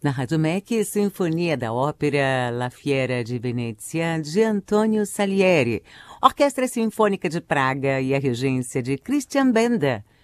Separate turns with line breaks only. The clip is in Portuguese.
Na Rádio MEC, Sinfonia da Ópera La Fiera di Venezia, de Antonio Salieri, Orquestra Sinfônica de Praga e a regência de Christian Benda,